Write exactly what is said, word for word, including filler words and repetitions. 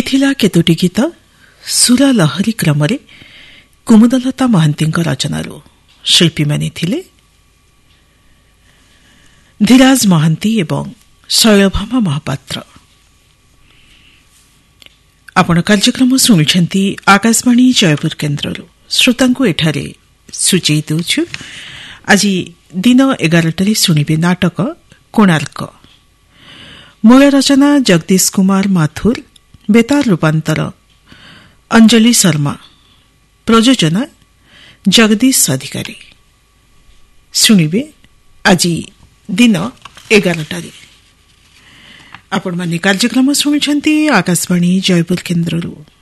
ଶୁଣିଥିଲା କେତୋଟି ଗୀତ ସୁର ଲହରୀ କ୍ରମରେ କୁମୁଦଲତା ମହାନ୍ତିଙ୍କ ରଚନାରୁ। ଶିଳ୍ପୀମାନେ ଥିଲେ ଧୀରାଜ ମହାନ୍ତି ଏବଂ ଶୈଳଭାମା ମହାପାତ୍ର। ଆପଣ କାର୍ଯ୍ୟକ୍ରମ ଶୁଣୁଛନ୍ତି ଆକାଶବାଣୀ ଜୟପୁର କେନ୍ଦ୍ରରୁ। ଶ୍ରୋତାଙ୍କୁ ଏଠାରେ ସୂଚାଇ ଦେଉଛୁ ଆଜି ଦିନ ଏଗାରଟାରେ ଶୁଣିବେ ନାଟକ କୋଣାର୍କ। ମୂଳ ରଚନା ଜଗଦୀଶ କୁମାର ମାଥୁର, ବେତାର ରୂପାନ୍ତର ଅଞ୍ଜଳି ଶର୍ମା, ପ୍ରଯୋଜନା ଜଗଦୀଶ ଅଧିକାରୀ। ଶୁଣିବେ ଆଜି ଦିନ ଏଗାରଟାରେ। ଆପଣମାନେ କାର୍ଯ୍ୟକ୍ରମ ଶୁଣୁଛନ୍ତି ଆକାଶବାଣୀ ଜୟପୁର କେନ୍ଦ୍ରରୁ।